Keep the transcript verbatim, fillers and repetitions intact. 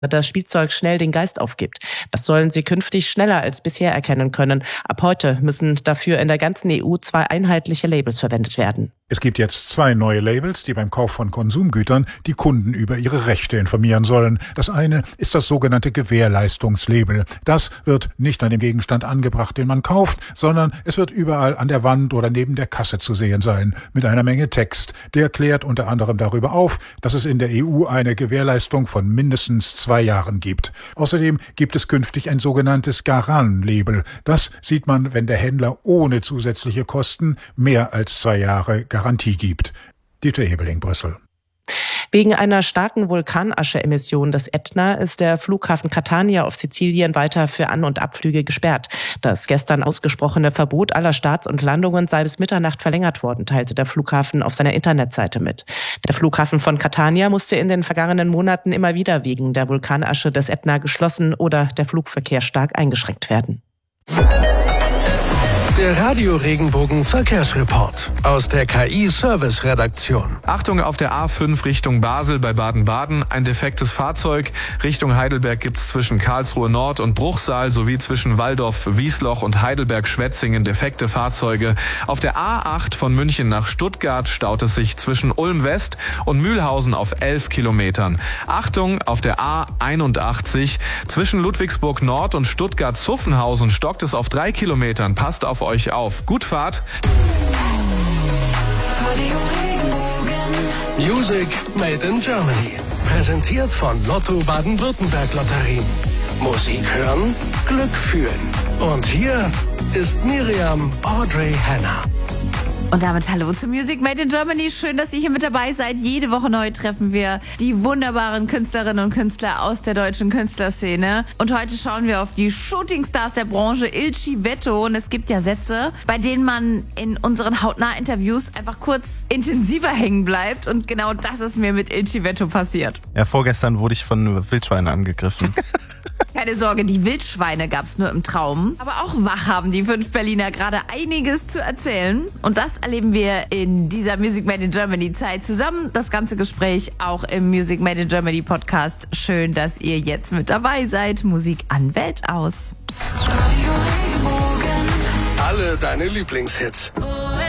das Spielzeug schnell den Geist aufgibt. Das sollen sie künftig schneller als bisher erkennen können. Ab heute müssen dafür in der ganzen E U zwei einheitliche Labels verwendet werden. Es gibt jetzt zwei neue Labels, die beim Kauf von Konsumgütern die Kunden über ihre Rechte informieren sollen. Das eine ist das sogenannte Gewährleistungslabel. Das wird nicht an dem Gegenstand angebracht, den man kauft, sondern es wird überall an der Wand oder neben der Kasse zu sehen sein, mit einer Menge Text. Der klärt unter anderem darüber auf, dass es in der E U eine Gewährleistung von mindestens zwei Jahren gibt. Außerdem gibt es künftig ein sogenanntes Garan-Label. Das sieht man, wenn der Händler ohne zusätzliche Kosten mehr als zwei Jahre Garantie gibt. Dieter Ebeling, Brüssel. Wegen einer starken Vulkanasche-Emission des Ätna ist der Flughafen Catania auf Sizilien weiter für An- und Abflüge gesperrt. Das gestern ausgesprochene Verbot aller Starts und Landungen sei bis Mitternacht verlängert worden, teilte der Flughafen auf seiner Internetseite mit. Der Flughafen von Catania musste in den vergangenen Monaten immer wieder wegen der Vulkanasche des Ätna geschlossen oder der Flugverkehr stark eingeschränkt werden. Der Radio-Regenbogen-Verkehrsreport aus der K I-Service-Redaktion. Achtung, auf der A fünf Richtung Basel bei Baden-Baden. Ein defektes Fahrzeug. Richtung Heidelberg gibt's zwischen Karlsruhe Nord und Bruchsal sowie zwischen Waldorf, Wiesloch und Heidelberg-Schwetzingen defekte Fahrzeuge. Auf der A acht von München nach Stuttgart staut es sich zwischen Ulm West und Mühlhausen auf elf Kilometern. Achtung, auf der A einundachtzig zwischen Ludwigsburg Nord und Stuttgart-Zuffenhausen stockt es auf drei Kilometern. Passt auf euch auf. Gut Fahrt. Music made in Germany. Präsentiert von Lotto Baden-Württemberg Lotterien. Musik hören, Glück fühlen. Und hier ist Miriam Audrey Hanna. Und damit hallo zu Music Made in Germany. Schön, dass ihr hier mit dabei seid. Jede Woche neu treffen wir die wunderbaren Künstlerinnen und Künstler aus der deutschen Künstlerszene. Und heute schauen wir auf die Shootingstars der Branche, Ilci Vetto. Und es gibt ja Sätze, bei denen man in unseren Hautnah-Interviews einfach kurz intensiver hängen bleibt. Und genau das ist mir mit Ilci Vetto passiert. Ja, vorgestern wurde ich von Wildschweinen angegriffen. Keine Sorge, die Wildschweine gab's nur im Traum. Aber auch wach haben die fünf Berliner gerade einiges zu erzählen. Und das erleben wir in dieser Music Made in Germany Zeit zusammen. Das ganze Gespräch auch im Music Made in Germany Podcast. Schön, dass ihr jetzt mit dabei seid. Musik an Welt aus. Alle deine Lieblingshits.